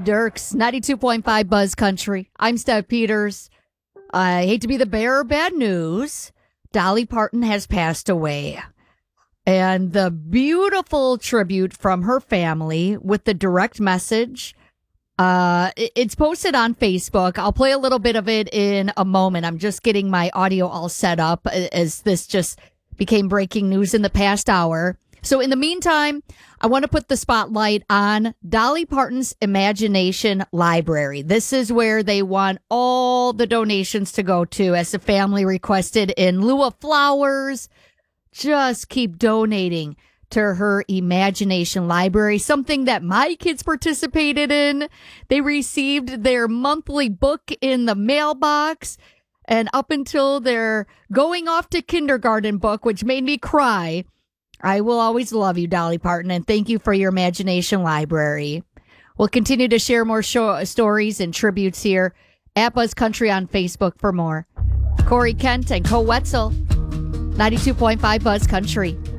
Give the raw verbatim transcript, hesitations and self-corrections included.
Dirks, ninety-two point five Buzz Country. I'm Steph Peters. I hate to be the bearer of bad news. Dolly Parton has passed away. And the beautiful tribute from her family with the direct message. Uh, it's posted on Facebook. I'll play a little bit of it in a moment. I'm just getting my audio all set up as this just became breaking news in the past hour. So in the meantime, I want to put the spotlight on Dolly Parton's Imagination Library. This is where they want all the donations to go to, as the family requested, in lieu of flowers. Just keep donating to her Imagination Library, something that my kids participated in. They received their monthly book in the mailbox, and up until their going off to kindergarten book, which made me cry, I will always love you, Dolly Parton, and thank you for your Imagination Library. We'll continue to share more show- stories and tributes here at Buzz Country on Facebook for more. Corey Kent and Co Wetzel, ninety-two point five Buzz Country.